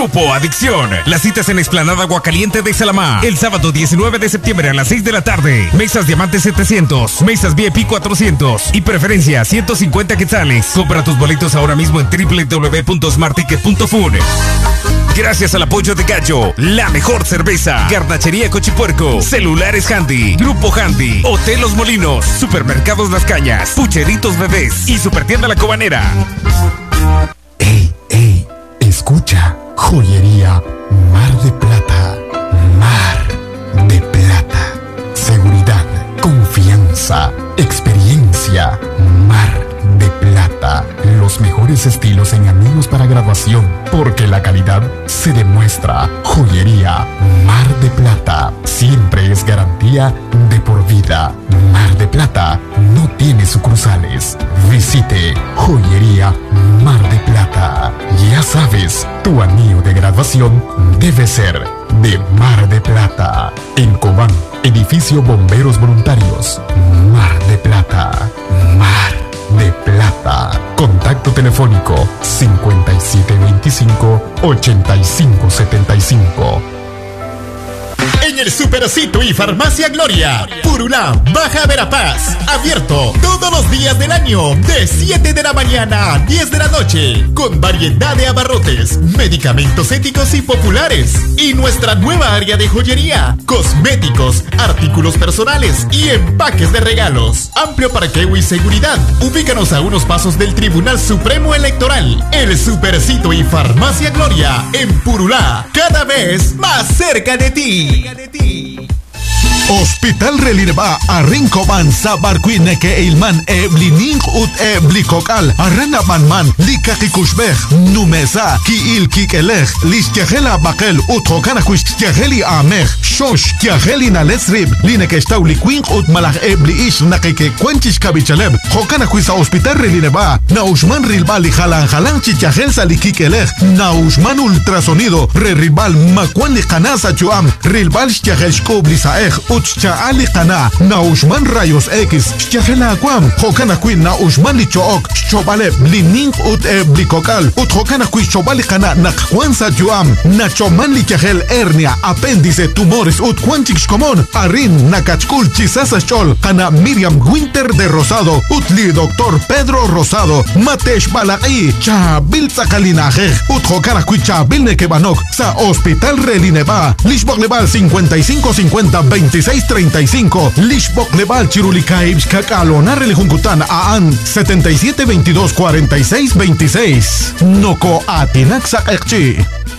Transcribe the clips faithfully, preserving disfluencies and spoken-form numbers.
Grupo Adicción. Las citas en Explanada Aguacaliente de Salamá. El sábado diecinueve de septiembre a las seis de la tarde. Mesas Diamante setecientos, mesas V I P cuatrocientos y preferencia ciento cincuenta quetzales. Compra tus boletos ahora mismo en w w w punto smart ticket punto fun. Gracias al apoyo de Gallo, la mejor cerveza, Garnachería Cochipuerco, Celulares Handy, Grupo Handy, Hotel Los Molinos, Supermercados Las Cañas, Pucheritos Bebés y Supertienda La Cobanera. Ey, ey, escucha, Joyería Mar de Plata, Mar de Plata, seguridad, confianza, experiencia, Mar de Plata, los mejores estilos en anillos para graduación, porque la calidad se demuestra. Joyería Mar de Plata, siempre es garantía de por vida. Mar de Plata no tiene sucursales. Visite Joyería Mar de Plata. Ya sabes, tu anillo de graduación debe ser de Mar de Plata. En Cobán, edificio Bomberos Voluntarios, Mar de Plata, Mar de Plata. Contacto telefónico cincuenta y siete veinticinco, ochenta y cinco setenta y cinco. En el Supercito y Farmacia Gloria, Purulá, Baja Verapaz, abierto todos los días del año de siete de la mañana a diez de la noche, con variedad de abarrotes, medicamentos éticos y populares, y nuestra nueva área de joyería, cosméticos, artículos personales y empaques de regalos. Amplio parqueo y seguridad. Ubícanos a unos pasos del Tribunal Supremo Electoral. El Supercito y Farmacia Gloria en Purulá, cada vez más cerca de ti. De ti. Hospital Relirba Arrincoban Sabarquine que Ilman Eblining ut Eblicokal Arranaban man Likakikushbech Numesa Ki il Kikelech Liskehela Bakel ut Hokanakush Kiaheli Amech Shosh Kiaheli Nalesrib Linekestauliquing ut Malach Ebliish Nakeke Quenchish Kabichaleb Hokanakuisa Hospital Relirba Naushman Rilbal Halan Halan Chichahel Salikikelech Naushman Ultrasonido Reribal Makwan Likanasa Chuam Rilbal Chiahel Shkoblisaech Uchcha Ali Kana, Naushman Rayos X, Shchahela Aquam, Hokana Queen Naushman Lichook, Chobaleb, Lining Ut E Blicokal, Ut Hokana Queen Chobali Kana, Nakwansa Juam, Nachoman Lichahel Hernia, Apéndice, Tumores, Ut Quanchix Comón, Arin, Nakachkul, Chisasa Chol, Kana Miriam Winter de Rosado, Utli Doctor Pedro Rosado, Matesh Balai, Chabil Zakalinaje, Ut Hokana Queen Chabil Nekebanok, Sa Hospital Relineba, Lishbok Lebal cincuenta y cinco cincuenta veintiséis treinta y cinco, Lishbok Lebal Chirulicaibs Kakalonar el Juncutan Aan setenta y siete veintidós cuarenta y seis veintiséis. Noko Atinaxa Ekchi.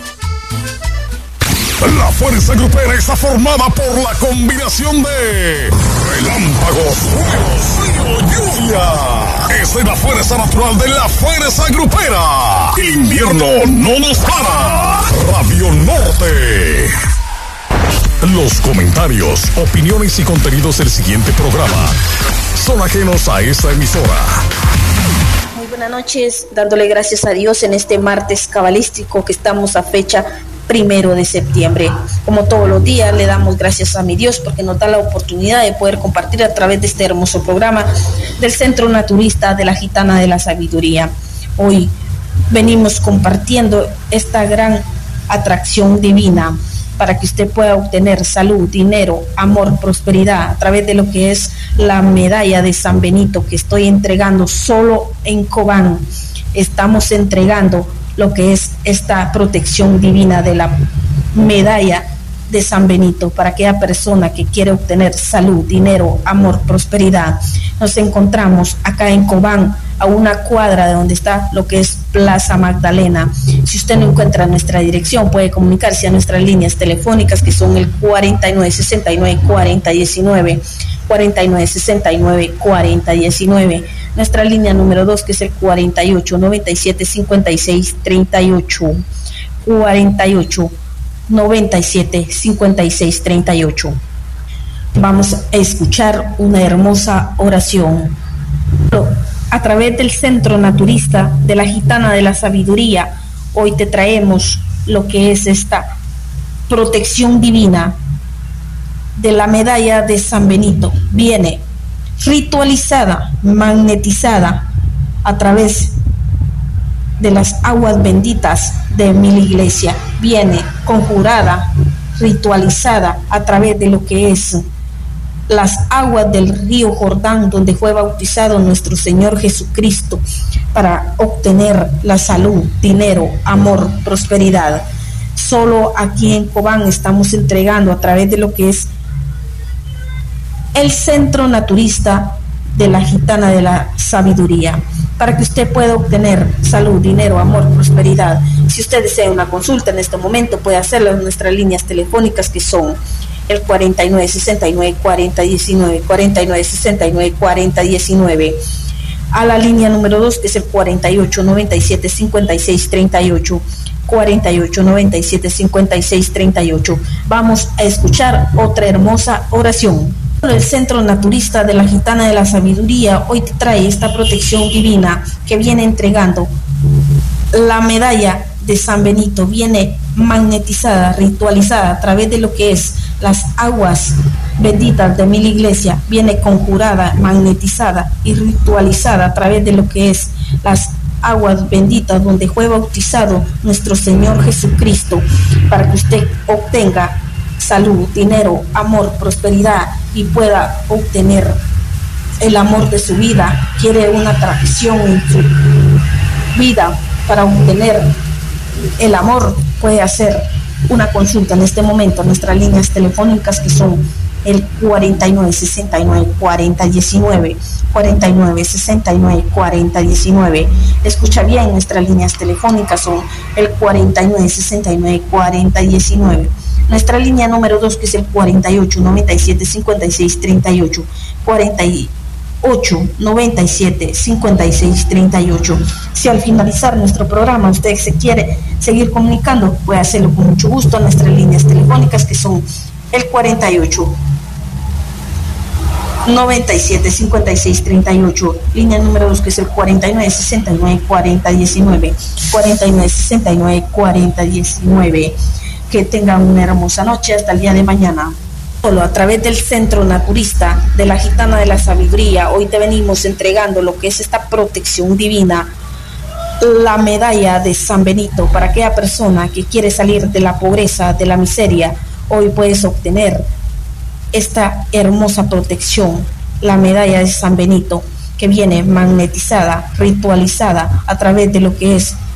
La fuerza grupera está formada por la combinación de relámpagos, fuego, lluvia. Esa es la fuerza natural de la fuerza grupera. El invierno no nos para. Radio Norte. Los comentarios, opiniones y contenidos del siguiente programa son ajenos a esta emisora. Muy buenas noches, dándole gracias a Dios en este martes cabalístico que estamos a fecha primero de septiembre. Como todos los días, le damos gracias a mi Dios porque nos da la oportunidad de poder compartir a través de este hermoso programa del Centro Naturista de la Gitana de la Sabiduría. Hoy venimos compartiendo esta gran atracción divina para que usted pueda obtener salud, dinero, amor, prosperidad a través de lo que es la medalla de San Benito que estoy entregando solo en Cobán. Estamos entregando lo que es esta protección divina de la medalla de San Benito para aquella persona que quiere obtener salud, dinero, amor, prosperidad. Nos encontramos acá en Cobán, a una cuadra de donde está lo que es Plaza Magdalena. Si usted no encuentra nuestra dirección, puede comunicarse a nuestras líneas telefónicas que son el cuarenta y nueve sesenta y nueve cuarenta diecinueve, cuarenta y nueve sesenta y nueve cuarenta diecinueve. Nuestra línea número dos que es el cuarenta y ocho noventa y siete cincuenta y seis treinta y ocho, cuarenta y ocho noventa y siete cincuenta y seis treinta y ocho. Vamos a escuchar una hermosa oración a través del Centro Naturista de la Gitana de la Sabiduría. Hoy te traemos lo que es esta protección divina de la medalla de San Benito. Viene ritualizada, magnetizada a través de las aguas benditas de Mil Iglesia. Viene conjurada, ritualizada a través de lo que es las aguas del río Jordán, donde fue bautizado nuestro Señor Jesucristo, para obtener la salud, dinero, amor, prosperidad. Solo aquí en Cobán estamos entregando a través de lo que es el Centro Naturista de la Gitana de la Sabiduría, para que usted pueda obtener salud, dinero, amor, prosperidad. Si usted desea una consulta en este momento, puede hacerlo en nuestras líneas telefónicas, que son el cuarenta y nueve, sesenta y nueve, cuarenta, diecinueve, cuarenta y nueve, sesenta y nueve, cuarenta, diecinueve. A la línea número dos, que es el cuarenta y ocho, noventa y siete, cincuenta y seis, treinta y ocho. cuarenta y ocho, noventa y siete, cincuenta y seis, treinta y ocho. Vamos a escuchar otra hermosa oración. El Centro Naturista de la Gitana de la Sabiduría hoy te trae esta protección divina que viene entregando la medalla de San Benito. Viene magnetizada, ritualizada a través de lo que es las aguas benditas de Mil Iglesia. Viene conjurada, magnetizada y ritualizada a través de lo que es las aguas benditas donde fue bautizado nuestro Señor Jesucristo, para que usted obtenga salud, dinero, amor, prosperidad y pueda obtener el amor de su vida. Quiere una atracción en su vida para obtener el amor, puede hacer una consulta en este momento a nuestras líneas telefónicas, que son el cuarenta y nueve, sesenta y nueve, cuarenta, diecinueve, cuarenta y nueve, sesenta y nueve, cuarenta, diecinueve. Escucha bien, nuestras líneas telefónicas son el cuarenta y nueve, sesenta y nueve, cuarenta, diecinueve. Nuestra línea número dos, que es el cuarenta y ocho, noventa y siete, cincuenta y seis, treinta y ocho, cuarenta y ocho, noventa y siete, cincuenta y seis, treinta y ocho. Si al finalizar nuestro programa usted se quiere seguir comunicando, puede hacerlo con mucho gusto a nuestras líneas telefónicas, que son el cuarenta y ocho, noventa y siete, cincuenta y seis, treinta y ocho. Línea número dos, que es el cuarenta y nueve, sesenta y nueve, cuarenta, diecinueve, cuarenta y nueve, sesenta y nueve, cuarenta, diecinueve. Que tengan una hermosa noche, hasta el día de mañana. Solo a través del Centro Naturista de la Gitana de la Sabiduría, hoy te venimos entregando lo que es esta protección divina, la medalla de San Benito. Para aquella persona que quiere salir de la pobreza, de la miseria, hoy puedes obtener esta hermosa protección, la medalla de San Benito, que viene magnetizada, ritualizada a través de lo que es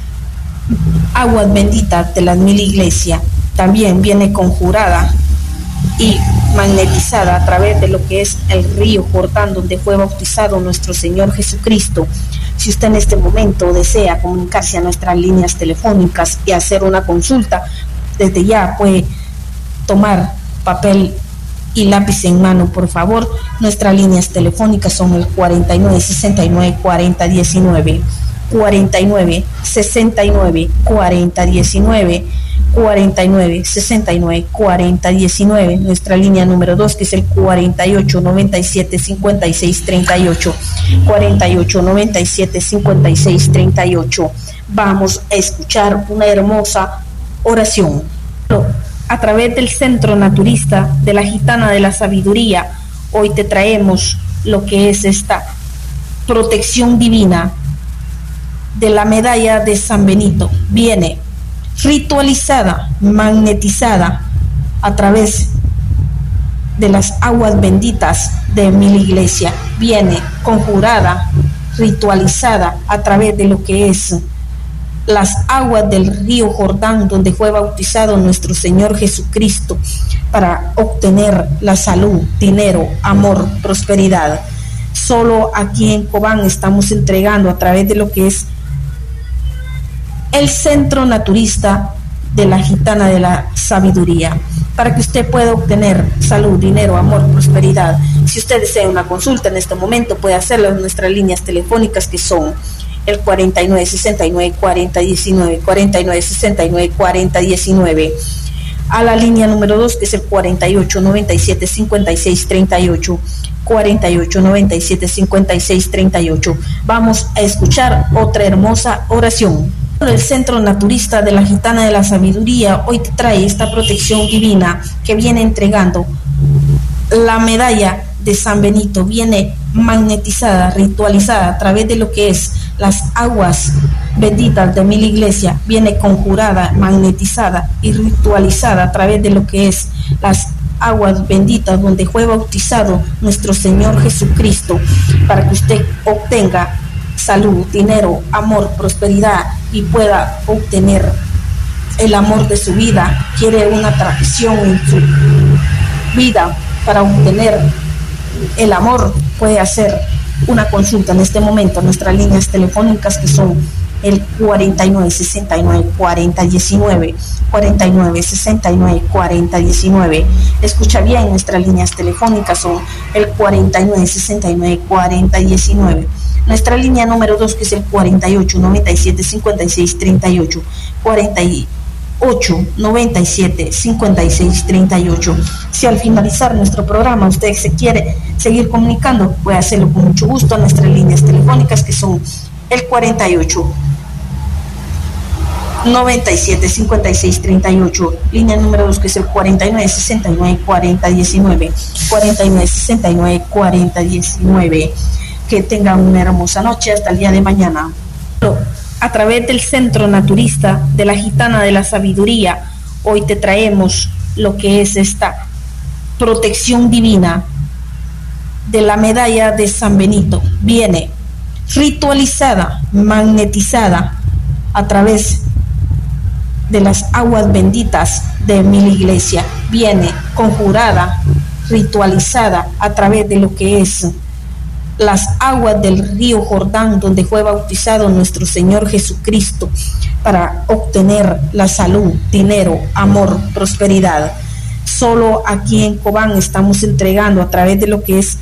aguas benditas de las Mil Iglesia. También viene conjurada y magnetizada a través de lo que es el río Jordán, donde fue bautizado nuestro Señor Jesucristo. Si usted en este momento desea comunicarse a nuestras líneas telefónicas y hacer una consulta, desde ya puede tomar papel y lápiz en mano, por favor. Nuestras líneas telefónicas son el cuarenta y nueve, sesenta y nueve, cuarenta, diecinueve, cuarenta y nueve, sesenta y nueve, cuarenta, diecinueve, cuarenta y nueve, sesenta y nueve, cuarenta, diecinueve. Nuestra línea número dos, que es el cuarenta y ocho, noventa y siete, cincuenta y seis, treinta y ocho, cuarenta y ocho, noventa y siete, cincuenta y seis, treinta y ocho. Vamos a escuchar una hermosa oración. A través del Centro Naturista de la Gitana de la Sabiduría, hoy te traemos lo que es esta protección divina de la medalla de San Benito. Viene ritualizada, magnetizada a través de las aguas benditas de Mil Iglesia. Viene conjurada, ritualizada a través de lo que es las aguas del río Jordán, donde fue bautizado nuestro Señor Jesucristo, para obtener la salud, dinero, amor, prosperidad. Solo aquí en Cobán estamos entregando a través de lo que es el Centro Naturista de la Gitana de la Sabiduría, para que usted pueda obtener salud, dinero, amor, prosperidad. Si usted desea una consulta en este momento, puede hacerlo en nuestras líneas telefónicas, que son el cuarenta y nueve, sesenta y nueve, cuarenta, diecinueve, cuarenta y nueve, sesenta y nueve, cuarenta, diecinueve. A la línea número dos, que es el cuarenta y ocho, noventa y siete, cincuenta y seis, treinta y ocho, cuarenta y ocho, noventa y siete, cincuenta y seis, treinta y ocho. Vamos a escuchar otra hermosa oración. El Centro Naturista de la Gitana de la Sabiduría hoy te trae esta protección divina que viene entregando la medalla de San Benito. Viene magnetizada, ritualizada a través de lo que es las aguas benditas de Mil Iglesia viene conjurada, magnetizada y ritualizada a través de lo que es las aguas benditas donde fue bautizado nuestro Señor Jesucristo, para que usted obtenga salud, dinero, amor, prosperidad y pueda obtener el amor de su vida. Quiere una atracción en su vida para obtener el amor, puede hacer una consulta en este momento. Nuestras líneas telefónicas, que son el cuarenta y nueve, sesenta y nueve, cuarenta, diecinueve, cuarenta y nueve, sesenta y nueve, cuarenta, diecinueve. Escucha bien, nuestras líneas telefónicas son el cuarenta y nueve, sesenta y nueve, cuarenta, diecinueve. Nuestra línea número dos, que es el cuarenta y ocho, noventa y siete, cincuenta y seis, treinta y ocho, cuarenta y ocho, noventa y siete, cincuenta y seis, treinta y ocho. Si al finalizar nuestro programa usted se quiere seguir comunicando, puede hacerlo con mucho gusto a nuestras líneas telefónicas, que son el cuarenta y ocho, noventa y siete, cincuenta y seis, treinta y ocho. Línea número dos, que es el cuarenta y nueve, sesenta y nueve, cuarenta, diecinueve, cuarenta y nueve, sesenta y nueve, cuarenta, diecinueve. Que tengan una hermosa noche hasta el día de mañana. A través del Centro Naturista de la Gitana de la Sabiduría, hoy te traemos lo que es esta protección divina de la medalla de San Benito. Viene ritualizada, magnetizada a través de las aguas benditas de Mil Iglesia. Viene conjurada, ritualizada a través de lo que es las aguas del río Jordán, donde fue bautizado nuestro Señor Jesucristo, para obtener la salud, dinero, amor, prosperidad. Solo aquí en Cobán estamos entregando a través de lo que es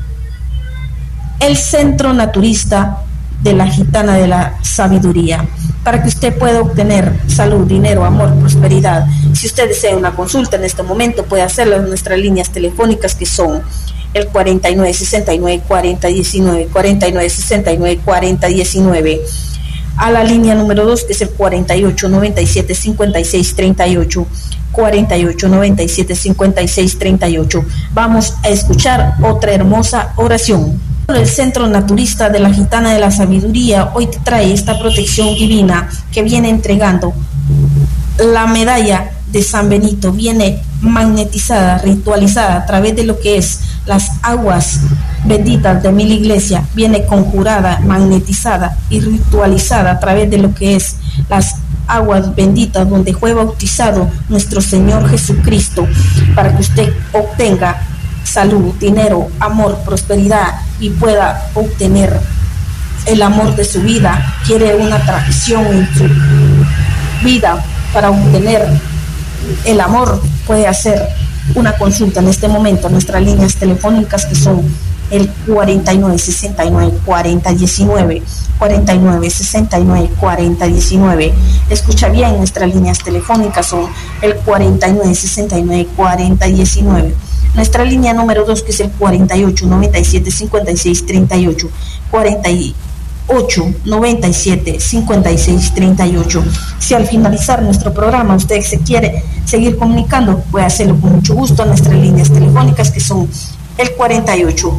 el Centro Naturista de la Gitana de la Sabiduría, para que usted pueda obtener salud, dinero, amor, prosperidad. Si usted desea una consulta en este momento, puede hacerlo en nuestras líneas telefónicas, que son el cuarenta y nueve, sesenta y nueve, cuarenta, diecinueve, cuarenta y nueve, sesenta y nueve, cuarenta, diecinueve. A la línea número dos, que es el cuarenta y ocho, noventa y siete, cincuenta y seis, treinta y ocho, cuarenta y ocho, noventa y siete, cincuenta y seis, treinta y ocho. Vamos a escuchar otra hermosa oración. El Centro Naturista de la Gitana de la Sabiduría hoy te trae esta protección divina que viene entregando la medalla de San Benito. Viene magnetizada, ritualizada a través de lo que es las aguas benditas de Mil Iglesia. Viene conjurada, magnetizada y ritualizada a través de lo que es las aguas benditas donde fue bautizado nuestro Señor Jesucristo, para que usted obtenga salud, dinero, amor, prosperidad y pueda obtener el amor de su vida. Quiere una atracción en su vida para obtener el amor, puede hacer una consulta en este momento. Nuestras líneas telefónicas, que son el cuarenta y nueve, sesenta y nueve, cuarenta, diecinueve, cuarenta y nueve, sesenta y nueve, cuarenta, diecinueve. Escucha bien, nuestras líneas telefónicas son el cuarenta y nueve, sesenta y nueve, cuarenta, diecinueve. Nuestra línea número dos, que es el cuarenta y ocho, noventa y siete, cincuenta y seis, treinta y ocho, cuarenta y ocho, noventa y siete, cincuenta y seis, treinta y ocho. Si al finalizar nuestro programa usted se quiere seguir comunicando, puede hacerlo con mucho gusto a nuestras líneas telefónicas, que son el cuarenta y ocho,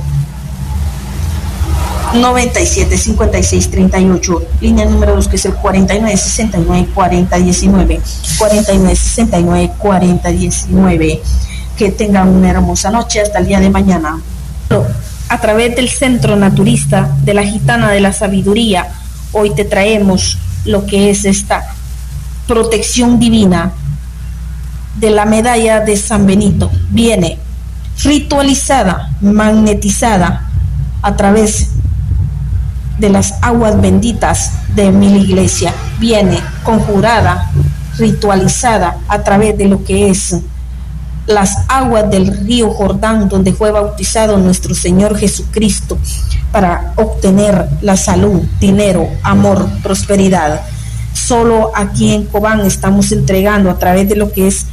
noventa y siete, cincuenta y seis, treinta y ocho. Línea número dos, que es el cuarenta y nueve, sesenta y nueve, cuarenta, diecinueve, cuarenta y nueve, sesenta y nueve, cuarenta, diecinueve. Que tengan una hermosa noche hasta el día de mañana. A través del Centro Naturista de la Gitana de la Sabiduría, hoy te traemos lo que es esta protección divina de la medalla de San Benito. Viene ritualizada, magnetizada a través de las aguas benditas de Mil Iglesia. Viene conjurada, ritualizada a través de lo que es las aguas del río Jordán, donde fue bautizado nuestro Señor Jesucristo, para obtener la salud, dinero, amor, prosperidad. Solo aquí en Cobán estamos entregando a través de lo que es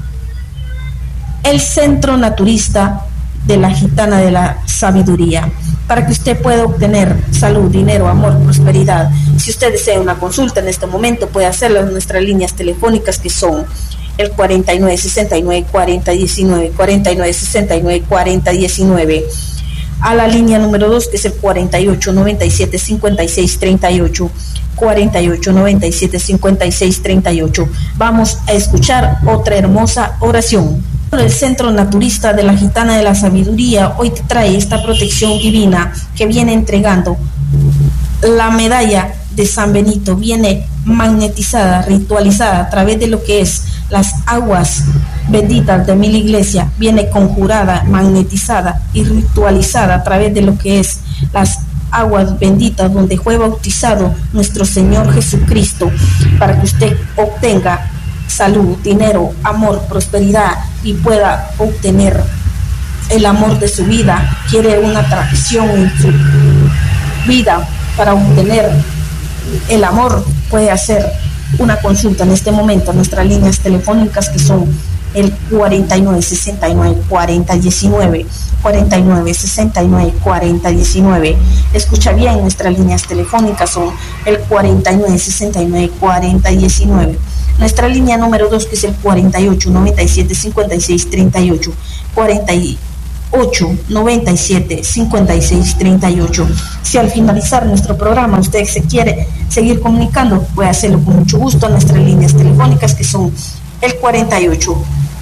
el Centro Naturista de la Gitana de la Sabiduría, para que usted pueda obtener salud, dinero, amor, prosperidad. Si usted desea una consulta en este momento, puede hacerlo en nuestras líneas telefónicas, que son el cuarenta y nueve, sesenta y nueve, cuarenta, diecinueve, cuarenta y nueve, sesenta y nueve, cuarenta, diecinueve. a la línea número dos, que es el cuarenta y ocho noventa y siete cincuenta y seis treinta y ocho. cuarenta y ocho noventa y siete cincuenta y seis treinta y ocho. Vamos a escuchar otra hermosa oración. El Centro Naturista de la Gitana de la Sabiduría hoy te trae esta protección divina que viene entregando la medalla de San Benito. Viene magnetizada, ritualizada a través de lo que es las aguas benditas de Mil Iglesia. Viene conjurada, magnetizada y ritualizada a través de lo que es las aguas benditas donde fue bautizado nuestro Señor Jesucristo, para que usted obtenga salud, dinero, amor, prosperidad y pueda obtener el amor de su vida. Quiere una atracción en su vida para obtener el amor, puede hacer una consulta en este momento a nuestras líneas telefónicas, que son el cuarenta y nueve sesenta y nueve cuarenta diecinueve, cuarenta y nueve sesenta y nueve cuarenta diecinueve. Escucha bien, nuestras líneas telefónicas son el cuarenta y nueve sesenta y nueve cuarenta diecinueve. Nuestra línea número dos, que es el cuarenta y ocho noventa y siete cincuenta y seis treinta y ocho, cuarenta y ocho noventa y siete cincuenta y seis treinta y ocho. Si al finalizar nuestro programa usted se quiere seguir comunicando, puede hacerlo con mucho gusto a nuestras líneas telefónicas, que son el cuarenta y ocho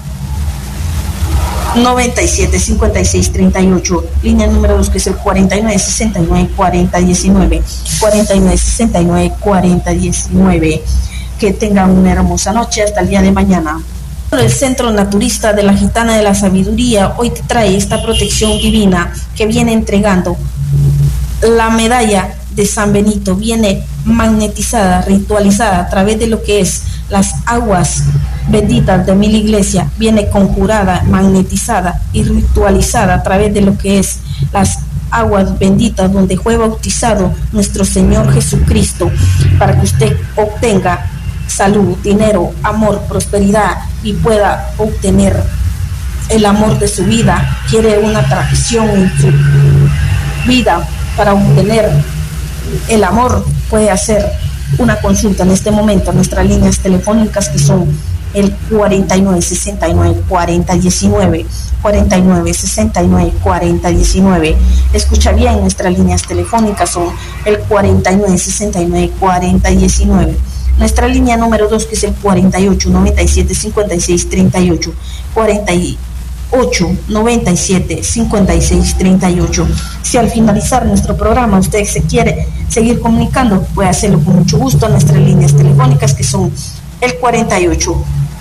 noventa y siete cincuenta y seis treinta y ocho, línea número dos, que es el cuarenta y nueve sesenta y nueve cuarenta diecinueve, cuarenta y nueve sesenta y nueve cuarenta diecinueve. Que tengan una hermosa noche, hasta el día de mañana. El Centro Naturista de la Gitana de la Sabiduría hoy te trae esta protección divina que viene entregando la medalla de San Benito. Viene magnetizada, ritualizada a través de lo que es las aguas benditas de Mil Iglesia. Viene conjurada, magnetizada y ritualizada a través de lo que es las aguas benditas donde fue bautizado nuestro Señor Jesucristo, para que usted obtenga salud, dinero, amor, prosperidad y pueda obtener el amor de su vida. Quiere una atracción en su vida para obtener el amor, puede hacer una consulta en este momento a nuestras líneas telefónicas, que son el cuarenta y nueve sesenta y nueve cuarenta diecinueve, cuarenta y nueve sesenta y nueve cuarenta diecinueve. Escucha bien, nuestras líneas telefónicas son el cuarenta y nueve sesenta y nueve cuarenta diecinueve. Nuestra línea número dos, que es el cuarenta y ocho noventa y siete cincuenta y seis treinta y ocho, cuarenta y ocho noventa y siete cincuenta y seis treinta y ocho. Si al finalizar nuestro programa usted se quiere seguir comunicando, puede hacerlo con mucho gusto a nuestras líneas telefónicas, que son el cuarenta y ocho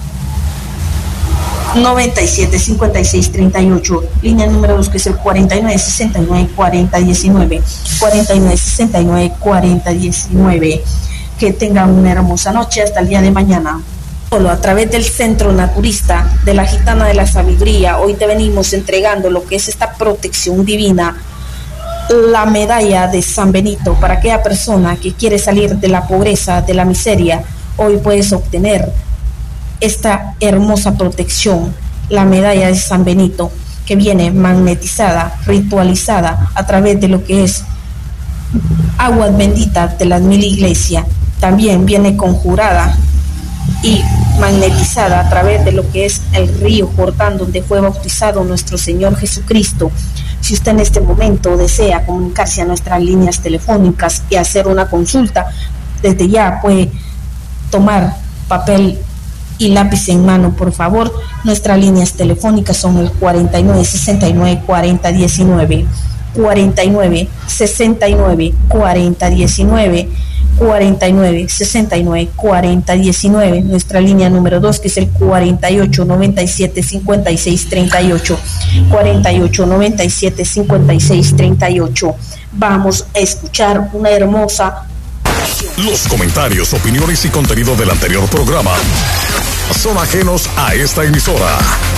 noventa y siete cincuenta y seis treinta y ocho, línea número dos, que es el cuarenta y nueve sesenta y nueve cuarenta diecinueve, cuarenta y nueve sesenta y nueve cuarenta diecinueve. Que tengan una hermosa noche, hasta el día de mañana. Solo a través del Centro Naturista de la Gitana de la Sabiduría hoy te venimos entregando lo que es esta protección divina, la medalla de San Benito. Para aquella persona que quiere salir de la pobreza, de la miseria, hoy puedes obtener esta hermosa protección, la medalla de San Benito, que viene magnetizada, ritualizada a través de lo que es aguas benditas de las Mil Iglesia. También viene conjurada y magnetizada a través de lo que es el río Jordán, donde fue bautizado nuestro Señor Jesucristo. Si usted en este momento desea comunicarse a nuestras líneas telefónicas y hacer una consulta, desde ya puede tomar papel y lápiz en mano, por favor. Nuestras líneas telefónicas son el cuarenta y nueve sesenta y nueve cuarenta diecinueve, cuarenta y nueve sesenta y nueve cuarenta diecinueve, cuarenta y nueve sesenta y nueve cuarenta diecinueve. Nuestra línea número dos, que es el cuarenta y ocho noventa y siete cincuenta y seis treinta y ocho, cuarenta y ocho noventa y siete cincuenta y seis treinta y ocho. Vamos a escuchar una hermosa. Los comentarios, opiniones y contenido del anterior programa son ajenos a esta emisora.